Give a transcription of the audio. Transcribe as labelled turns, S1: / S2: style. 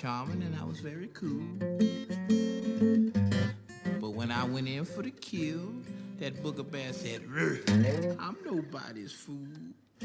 S1: charming and I was very cool. But when I went in for the kill, that booger bear said, "Rrr, I'm nobody's fool."